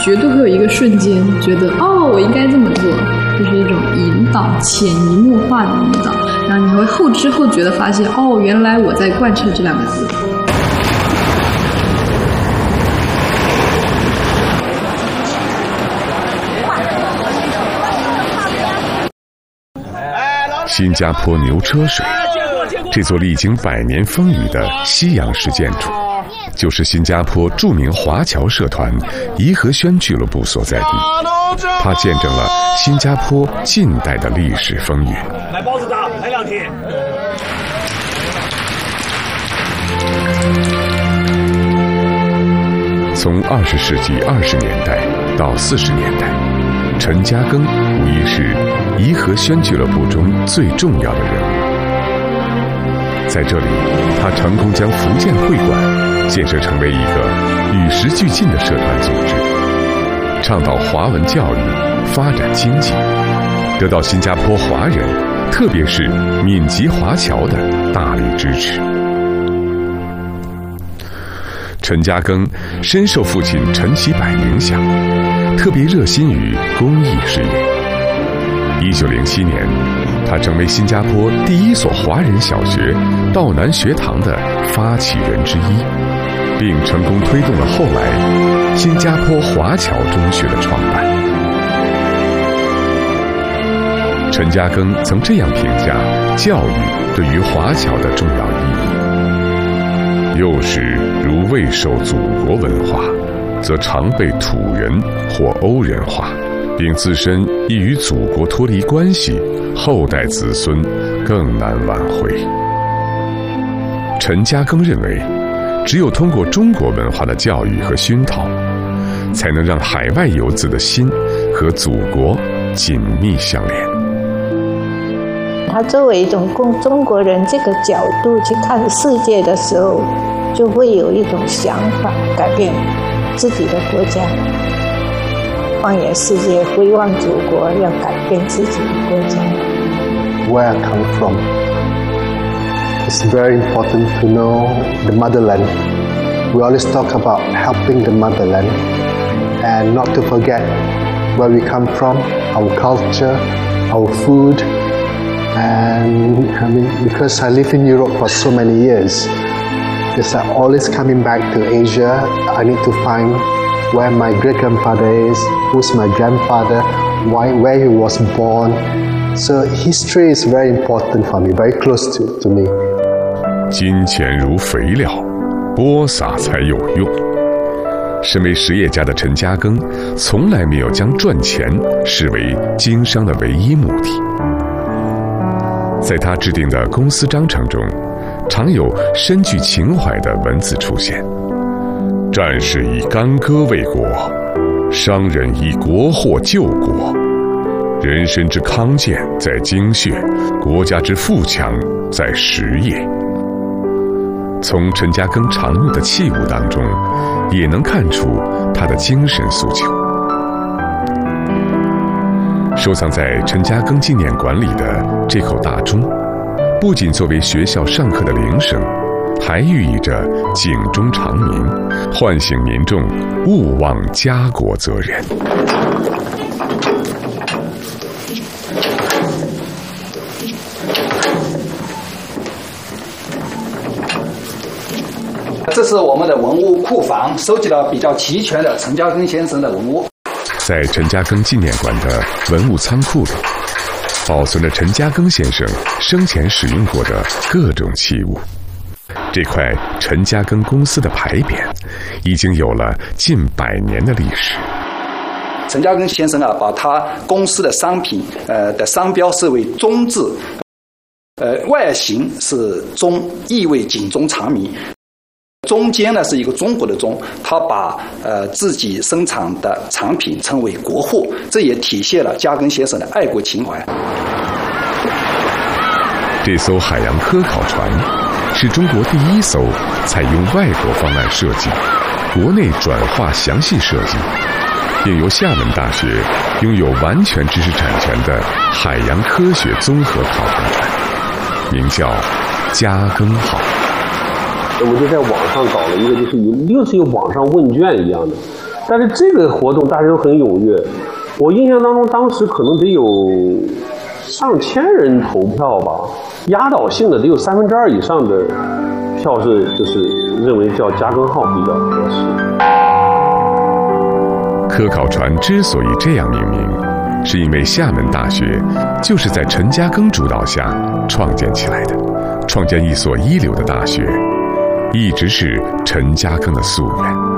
绝对会有一个瞬间觉得我应该这么做，就是一种引导，潜移默化的引导，然后你会后知后觉的发现原来我在贯彻这2个字。 新加坡牛车水，这座历经100年风雨的西洋式建筑，就是新加坡著名华侨社团颐和轩俱乐部所在地。它见证了新加坡近代的历史风雨。 来包子的，来2题。 从20世纪20年代到40年代，陈嘉庚无疑是颐和轩俱乐部中最重要的人物。在这里，他成功将福建会馆建设成为一个与时俱进的社团组织，倡导华文教育，发展经济，得到新加坡华人，特别是闽籍华侨的大力支持。陈嘉庚深受父亲陈其柏影响，特别热心于公益事业。1907年，他成为新加坡第1所华人小学道南学堂的发起人之一，并成功推动了后来新加坡华侨中学的创办。陈嘉庚曾这样评价教育对于华侨的重要意义：幼时如未受祖国文化，则常被土人或欧人化，并自身易与祖国脱离关系，后代子孙更难挽回。陈嘉庚认为，只有通过中国文化的教育和熏陶，才能让海外游子的心和祖国紧密相连。 他作为一种中国人这个角度去看世界的时候，就会有一种想法，改变自己的国家，放眼世界，回望祖国，要改变自己的国家。 Where I come from, it's very important to know the motherland. We always talk about helping the motherland and not to forget where we come from, our culture, our food. And because I lived in Europe for so many years, because I'm always coming back to Asia, I need to find where my great-grandfather is, who's my grandfather, where he was born. So history is very important for me, very close to me. 金钱如肥料，播撒才有用。身为实业家的陈嘉庚，从来没有将赚钱视为经商的唯一目的。在他制定的公司章程中，常有深具情怀的文字出现：战士以干戈为国，商人以国货救国。人身之康健在精血，国家之富强在实业。从陈嘉庚常用的器物当中，也能看出他的精神诉求。收藏在陈嘉庚纪念馆里的这口大钟，不仅作为学校上课的铃声，还寓意着警钟长鸣，唤醒民众勿忘家国责任。 这是我们的文物库房，收集了比较齐全的陈嘉庚先生的文物。 在陈嘉庚纪念馆的文物仓库里，保存着陈嘉庚先生生前使用过的各种器物。这块陈嘉庚公司的牌匾已经有了近100年的历史。 陈嘉庚先生把他公司的商品的商标设为钟字，外形是钟，意味警钟长鸣。中间呢是一个中国的中，他把自己生产的产品称为国货，这也体现了嘉庚先生的爱国情怀。 这艘海洋科考船是中国第1艘采用外国方案设计、国内转化详细设计，并由厦门大学拥有完全知识产权的海洋科学综合考察船，名叫嘉庚号。 我就在网上搞了一个，就是类似于网上问卷一样的， 但是这个活动大家都很踊跃，我印象当中当时可能得有上千人投票吧，压倒性的得有2/3以上的票就是认为叫加更号比较合适。 科考船之所以这样命名，是因为厦门大学就是在陈嘉庚主导下创建起来的，创建一所一流的大学，一直是陈嘉庚的夙愿。